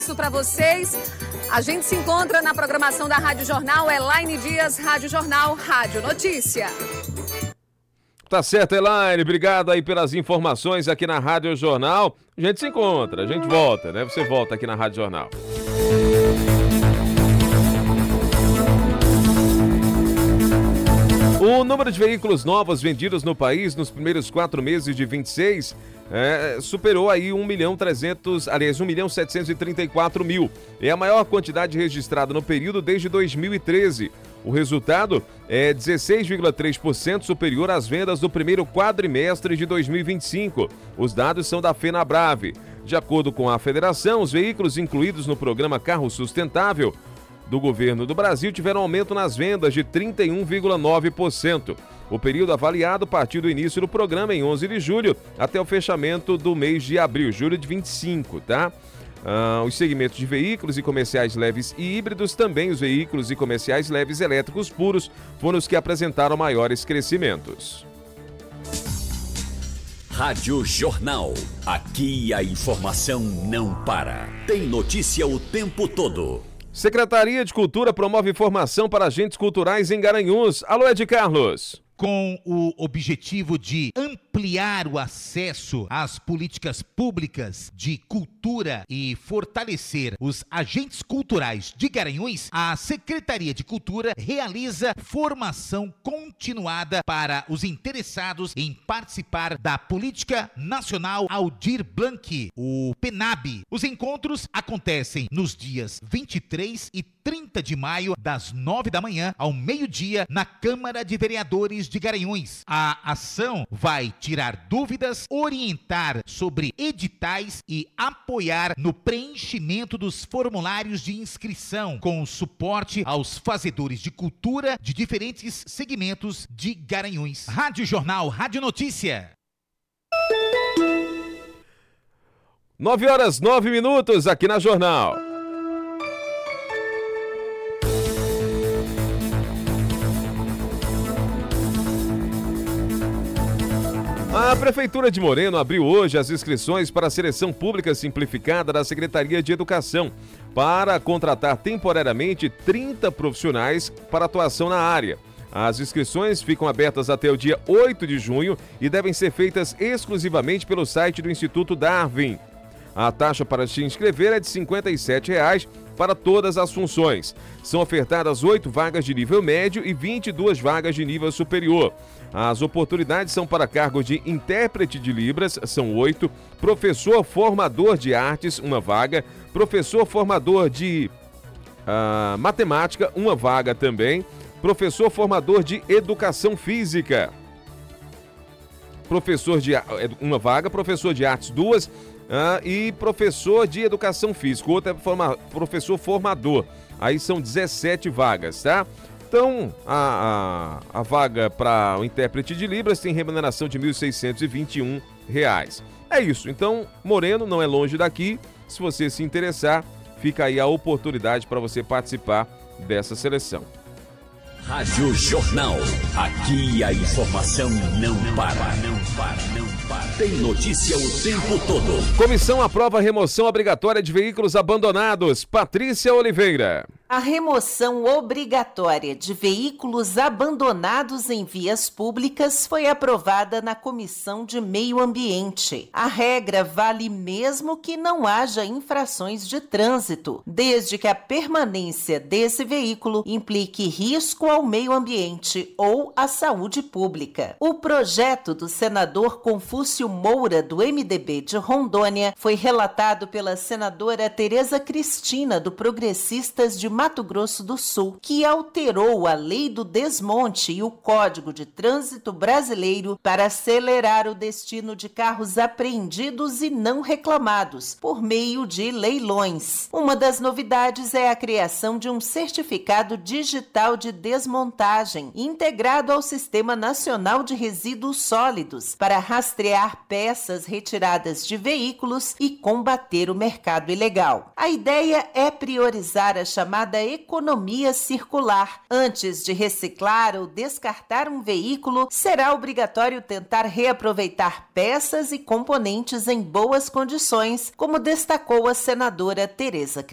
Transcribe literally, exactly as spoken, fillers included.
Isso para vocês. A gente se encontra na programação da Rádio Jornal, Elaine Dias, Rádio Jornal, Rádio Notícia. Tá certo, Elaine. Obrigado aí pelas informações aqui na Rádio Jornal. A gente se encontra, a gente volta, né? Você volta aqui na Rádio Jornal. O número de veículos novos vendidos no país nos primeiros quatro meses de vinte e seis é, superou aí um milhão trezentos, aliás, um milhão setecentos e trinta e quatro mil. É a maior quantidade registrada no período desde dois mil e treze. O resultado é dezesseis vírgula três por cento superior às vendas do primeiro quadrimestre de dois mil e vinte e cinco. Os dados são da FenaBrave. De acordo com a federação, os veículos incluídos no programa Carro Sustentável do governo do Brasil tiveram aumento nas vendas de trinta e um vírgula nove por cento. O período avaliado partiu do início do programa em onze de julho até o fechamento do mês de abril, julho de vinte e cinco, tá? Ah, os segmentos de veículos e comerciais leves e híbridos, também os veículos e comerciais leves elétricos puros, foram os que apresentaram maiores crescimentos. Rádio Jornal. Aqui a informação não para. Tem notícia o tempo todo. Secretaria de Cultura promove formação para agentes culturais em Garanhuns. Alô, Ed Carlos. Com o objetivo de ampliar o acesso às políticas públicas de cultura e fortalecer os agentes culturais de Garanhuns, a Secretaria de Cultura realiza formação continuada para os interessados em participar da Política Nacional Aldir Blanc, o PENAB. Os encontros acontecem nos dias vinte e três e trinta de maio, das nove da manhã ao meio-dia, na Câmara de Vereadores de Garanhuns. A ação vai tirar dúvidas, orientar sobre editais e apoiar no preenchimento dos formulários de inscrição, com suporte aos fazedores de cultura de diferentes segmentos de Garanhuns. Rádio Jornal, Rádio Notícia. nove horas, nove minutos aqui na Jornal. A Prefeitura de Moreno abriu hoje as inscrições para a seleção pública simplificada da Secretaria de Educação para contratar temporariamente trinta profissionais para atuação na área. As inscrições ficam abertas até o dia oito de junho e devem ser feitas exclusivamente pelo site do Instituto Darwin. A taxa para se inscrever é de cinquenta e sete reais para todas as funções. São ofertadas oito vagas de nível médio e vinte e duas vagas de nível superior. As oportunidades são para cargo de intérprete de Libras, são oito, professor formador de artes, uma vaga, professor formador de uh, matemática, uma vaga também, professor formador de educação física, professor de uma vaga, professor de artes, duas, uh, e professor de educação física, outra é forma, professor formador. Aí são dezessete vagas, tá? Então, a, a, a vaga para o intérprete de Libras tem remuneração de mil seiscentos e vinte e um reais. É isso. Então, Moreno não é longe daqui. Se você se interessar, fica aí a oportunidade para você participar dessa seleção. Rádio Jornal. Aqui a informação não para, não para, não para. Tem notícia o tempo todo. Comissão aprova a remoção obrigatória de veículos abandonados. Patrícia Oliveira. A remoção obrigatória de veículos abandonados em vias públicas foi aprovada na Comissão de Meio Ambiente. A regra vale mesmo que não haja infrações de trânsito, desde que a permanência desse veículo implique risco ao meio ambiente ou à saúde pública. O projeto do senador Confúcio Moura, do M D B de Rondônia, foi relatado pela senadora Tereza Cristina, do Progressistas de Mato Grosso do Sul, que alterou a Lei do Desmonte e o Código de Trânsito Brasileiro para acelerar o destino de carros apreendidos e não reclamados, por meio de leilões. Uma das novidades é a criação de um certificado digital de desmontagem, integrado ao Sistema Nacional de Resíduos Sólidos, para rastrear peças retiradas de veículos e combater o mercado ilegal. A ideia é priorizar a chamada chamada economia circular. Antes de reciclar ou descartar um veículo, será obrigatório tentar reaproveitar peças e componentes em boas condições, como destacou a senadora Tereza